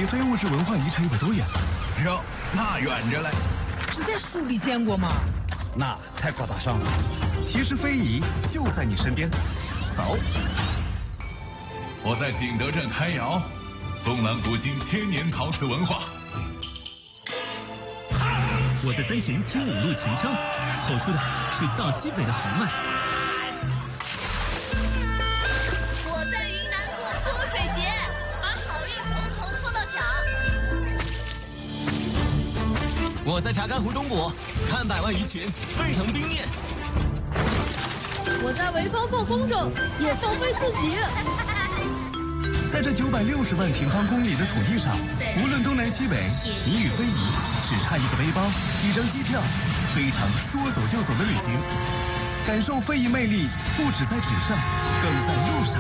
离非物质文化遗产100多远了。 哟，那远着嘞。 只在书里见过吗？ 那太高大上了。 其实非遗就在你身边。走。 我在景德镇开窑，纵览古今千年陶瓷文化。 我在三秦听五路秦腔，吼出的是大西北的豪迈。 我在云南过泼水节，把好运从头泼到脚。 我在查干湖东捕，看百万鱼群沸腾冰面。 我在潍坊放风筝，也放飞自己。 在这960万平方公里的土地上，无论东南西北，你与非遗只差一个背包、一张机票，非常说走就走的旅行。感受非遗魅力，不只在纸上，更在路上。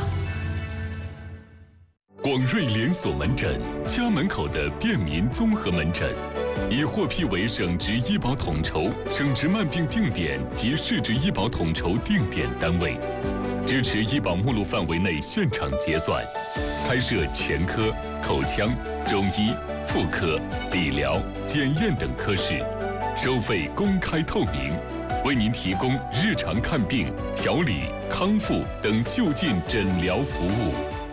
广瑞连锁门诊，家门口的便民综合门诊，已获批为省直医保统筹、省直慢病定点及市直医保统筹定点单位，支持医保目录范围内现场结算，开设全科、口腔、中医、妇科、理疗、检验等科室，收费公开透明，为您提供日常看病、调理、康复等就近诊疗服务。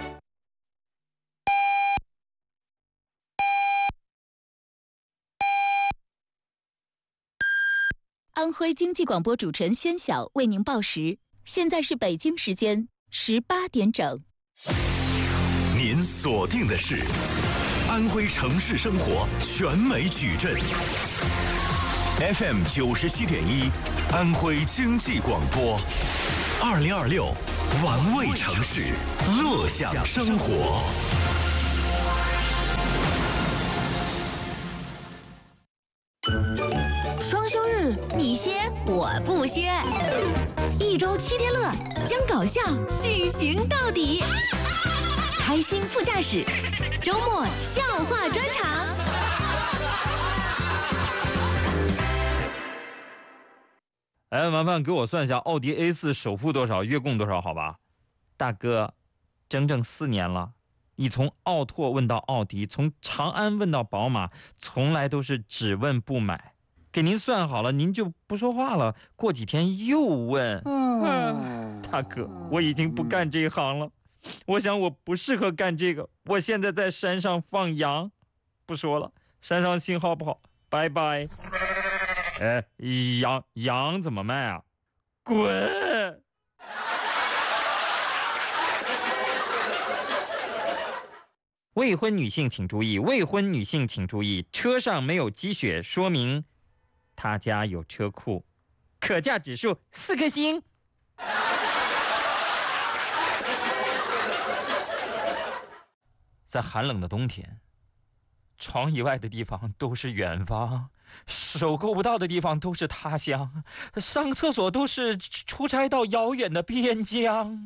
安徽经济广播主持人宣晓为您报时，现在是北京时间18点整。 您锁定的是安徽城市生活全美矩阵 FM 97.1，安徽经济广播，2026玩味城市，乐享生活。 双休日，你歇我不歇，一周7天乐，将搞笑进行到底。开心副驾驶，周末笑话专场。 哎，麻烦给我算一下奥迪 A4 首付多少，月供多少，好吧？大哥，整整4年了，你从奥拓问到奥迪，从长安问到宝马，从来都是只问不买。给您算好了，您就不说话了，过几天又问。大哥，我已经不干这一行了，我想我不适合干这个，我现在在山上放羊。不说了，山上信号不好，拜拜。哎，羊怎么卖啊？滚！未婚女性请注意，未婚女性请注意，车上没有积雪，说明他家有车库，可价指数4颗星。在寒冷的冬天，床以外的地方都是远方，手够不到的地方都是他乡，上厕所都是出差到遥远的边疆。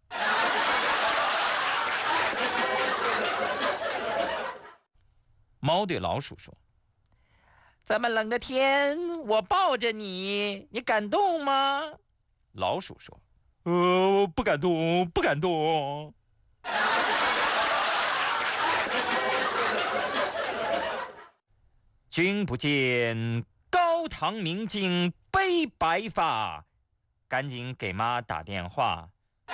猫对老鼠说：这么冷的天，我抱着你，你敢动吗？老鼠说：不敢动，不敢动。君不见高堂明镜悲白发，赶紧给妈打电话。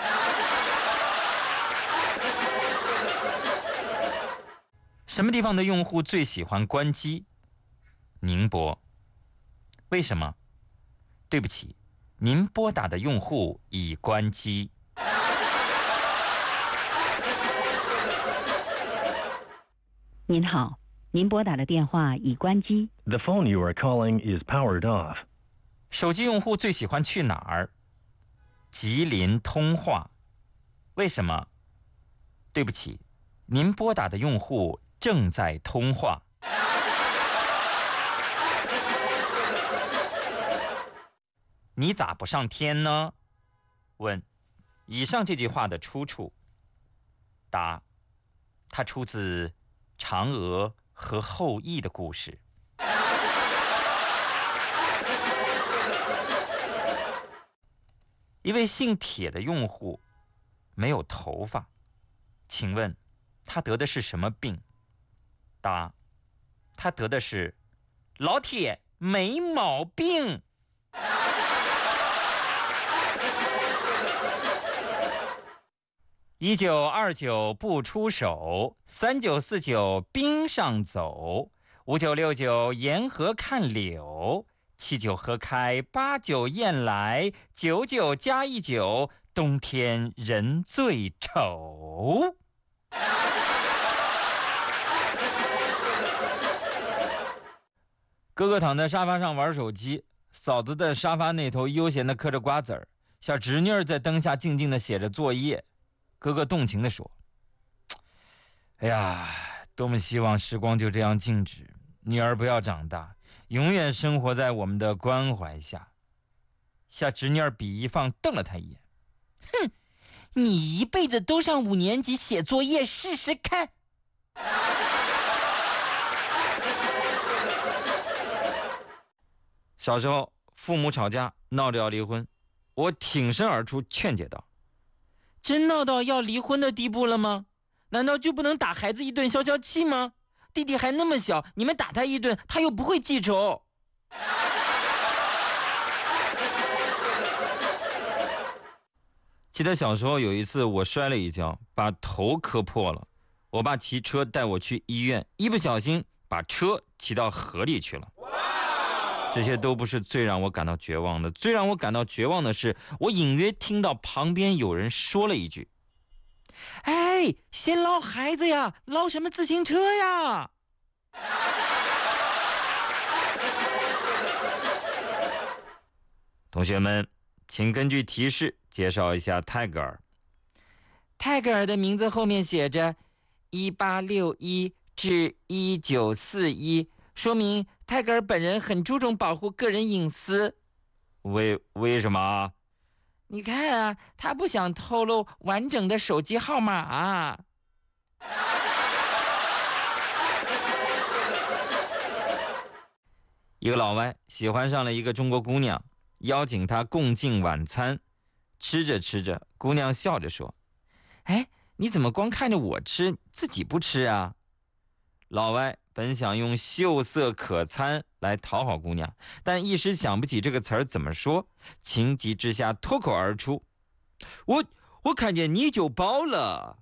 什么地方的用户最喜欢关机？宁波。为什么？对不起，您拨打的用户已关机。 您好，您拨打的电话已关机。 The phone you are calling is powered off. 手机用户最喜欢去哪儿？吉林通话。为什么？对不起，您拨打的用户正在通话。你咋不上天呢？问。以上这句话的出处。答。它出自嫦娥和后羿的故事。一位姓铁的用户没有头发，请问他得的是什么病？ 答：他得的是老铁没毛病。1929不出手，3949冰上走，5969沿河看柳，79河开，89雁来，99加19，冬天人最丑。哥哥躺在沙发上玩手机，嫂子在沙发那头悠闲地嗑着瓜子儿，小侄女儿在灯下静静地写着作业。哥哥动情地说：哎呀，多么希望时光就这样静止，女儿不要长大，永远生活在我们的关怀下。小侄女儿笔一放，瞪了他一眼：哼，你一辈子都上5年级写作业试试看。小时候父母吵架闹着要离婚，我挺身而出劝解道：真闹到要离婚的地步了吗？难道就不能打孩子一顿消消气吗？弟弟还那么小，你们打他一顿他又不会记仇。记得小时候有一次我摔了一跤，把头磕破了，我爸骑车带我去医院，一不小心把车骑到河里去了。这些都不是最让我感到绝望的，最让我感到绝望的是，我隐约听到旁边有人说了一句：哎，先捞孩子呀，捞什么自行车呀？同学们，请根据提示介绍一下泰戈尔。泰戈尔的名字后面写着1861至1941，说明泰戈尔本人很注重保护个人隐私。为什么？你看啊，他不想透露完整的手机号码。一个老外喜欢上了一个中国姑娘，邀请她共进晚餐。吃着吃着，姑娘笑着说：哎，你怎么光看着我吃，自己不吃啊？老外本想用秀色可餐来讨好姑娘，但一时想不起这个词儿怎么说，情急之下脱口而出：我看见你就饱了。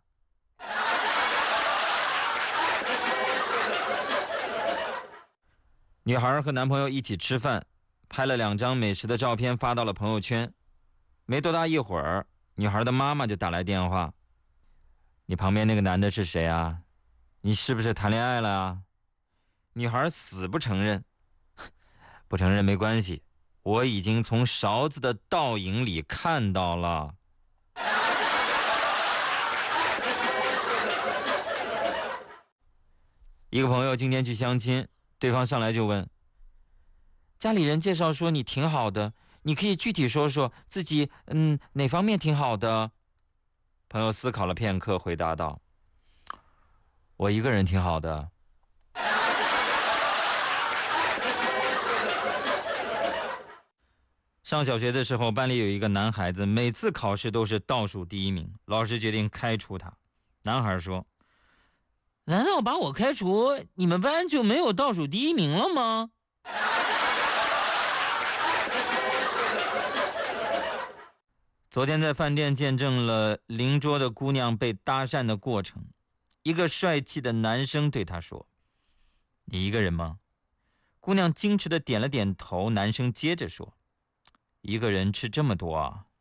女孩和男朋友一起吃饭，拍了2张美食的照片发到了朋友圈。没多大一会儿，女孩的妈妈就打来电话：你旁边那个男的是谁啊？你是不是谈恋爱了啊？女孩死不承认。不承认没关系，我已经从勺子的倒影里看到了。一个朋友今天去相亲，对方上来就问：家里人介绍说你挺好的，你可以具体说说自己哪方面挺好的？朋友思考了片刻，回答道：我一个人挺好的。上小学的时候，班里有一个男孩子，每次考试都是倒数第1名，老师决定开除他。男孩说：难道把我开除，你们班就没有倒数第1名了吗？昨天在饭店见证了邻桌的姑娘被搭讪的过程，一个帅气的男生对她说：你一个人吗？姑娘矜持地点了点头，男生接着说：一个人吃这么多啊？